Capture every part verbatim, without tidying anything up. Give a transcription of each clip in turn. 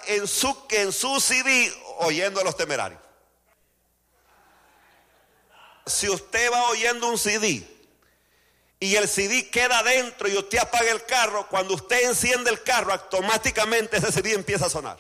en su, en su C D oyendo a Los Temerarios. Si usted va oyendo un C D y el C D queda adentro y usted apaga el carro, cuando usted enciende el carro, automáticamente ese C D empieza a sonar.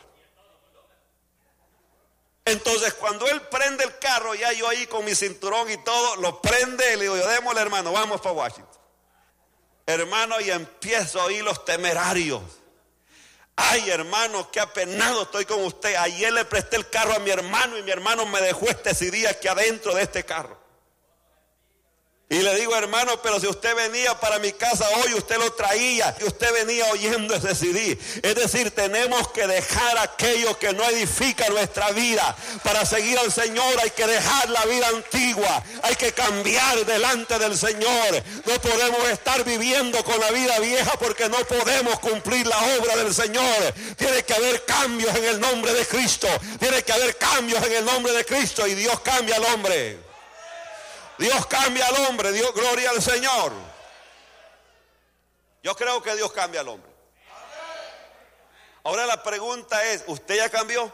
Entonces cuando él prende el carro, ya yo ahí con mi cinturón y todo, lo prende y le digo, démosle hermano, vamos para Washington. Hermano, y empiezo a oír Los Temerarios. Ay hermano, qué apenado estoy con usted. Ayer le presté el carro a mi hermano y mi hermano me dejó este C D aquí adentro de este carro. Y le digo, hermano, pero si usted venía para mi casa hoy, usted lo traía y usted venía oyendo ese C D. Es decir, tenemos que dejar aquello que no edifica nuestra vida. Para seguir al Señor hay que dejar la vida antigua. Hay que cambiar delante del Señor. No podemos estar viviendo con la vida vieja porque no podemos cumplir la obra del Señor. Tiene que haber cambios en el nombre de Cristo. Tiene que haber cambios en el nombre de Cristo y Dios cambia al hombre. Dios cambia al hombre, Dios, gloria al Señor. Yo creo que Dios cambia al hombre. Ahora la pregunta es, ¿usted ya cambió?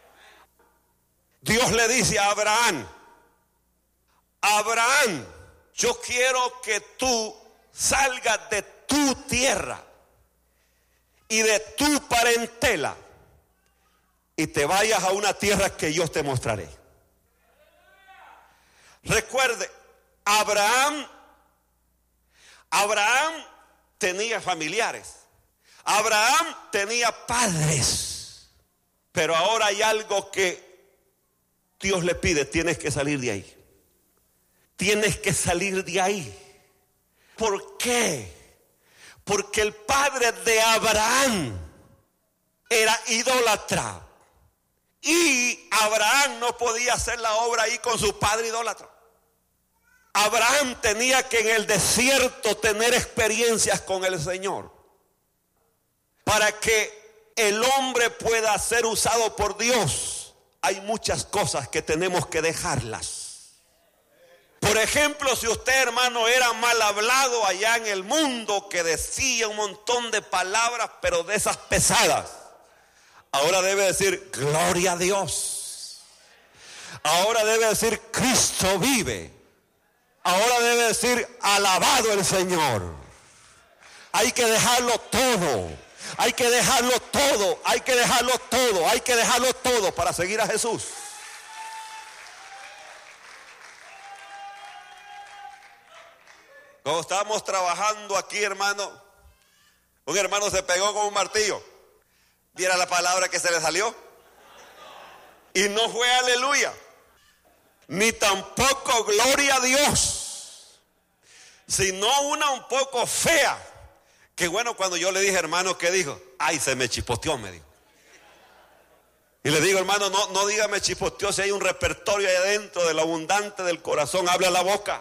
Dios le dice a Abraham, Abraham, yo quiero que tú salgas de tu tierra y de tu parentela y te vayas a una tierra que yo te mostraré. Recuerde, Abraham, Abraham tenía familiares, Abraham tenía padres, pero ahora hay algo que Dios le pide, tienes que salir de ahí, tienes que salir de ahí. ¿Por qué? Porque el padre de Abraham era idólatra. Y Abraham no podía hacer la obra ahí con su padre idólatra. Abraham tenía que en el desierto tener experiencias con el Señor. Para que el hombre pueda ser usado por Dios, hay muchas cosas que tenemos que dejarlas. Por ejemplo, si usted, hermano, era mal hablado allá en el mundo, que decía un montón de palabras, pero de esas pesadas, ahora debe decir, gloria a Dios. Ahora debe decir, Cristo vive. Ahora debe decir, alabado el Señor. Hay que dejarlo todo. Hay que dejarlo todo. Hay que dejarlo todo. Hay que dejarlo todo para seguir a Jesús. Cuando estábamos trabajando aquí, hermano, un hermano se pegó con un martillo. ¿Viera la palabra que se le salió? Y no fue aleluya, ni tampoco gloria a Dios, sino una un poco fea. Que bueno, cuando yo le dije, hermano, ¿qué dijo? Ay, se me chipoteó, me dijo. Y le digo, hermano, no, no diga me chipoteó, si hay un repertorio ahí adentro de lo abundante del corazón, habla la boca.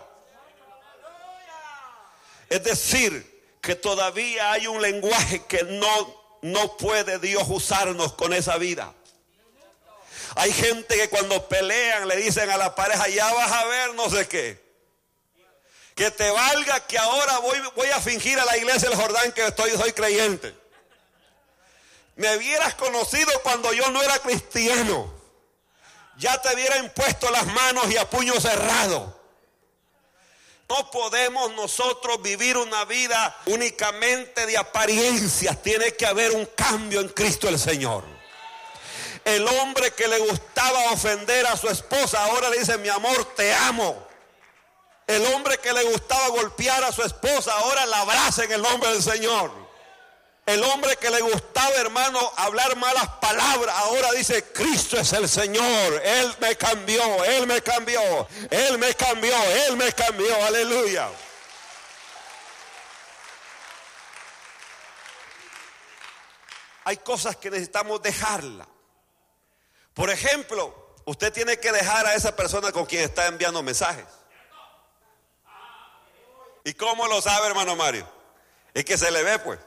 Es decir, que todavía hay un lenguaje que no, no puede Dios usarnos con esa vida. Hay gente que cuando pelean le dicen a la pareja, ya vas a ver no sé qué. Que te valga que ahora voy, voy a fingir a la iglesia del Jordán que estoy, soy creyente. Me hubieras conocido cuando yo no era cristiano. Ya te hubiera impuesto las manos y a puño cerrado. No podemos nosotros vivir una vida únicamente de apariencias. Tiene que haber un cambio en Cristo el Señor. El hombre que le gustaba ofender a su esposa, ahora le dice, mi amor, te amo. El hombre que le gustaba golpear a su esposa, ahora la abraza en el nombre del Señor. El hombre que le gustaba, hermano, hablar malas palabras, ahora dice, Cristo es el Señor. Él me cambió, Él me cambió, Él me cambió, Él me cambió. Aleluya. Hay cosas que necesitamos dejarla. Por ejemplo, usted tiene que dejar a esa persona con quien está enviando mensajes. ¿Y cómo lo sabe, hermano Mario? Es que se le ve, pues.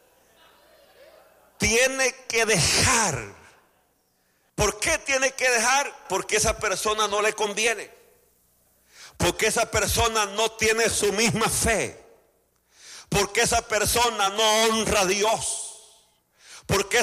Tiene que dejar. ¿Por qué tiene que dejar? Porque esa persona no le conviene. Porque esa persona no tiene su misma fe. Porque esa persona no honra a Dios. Porque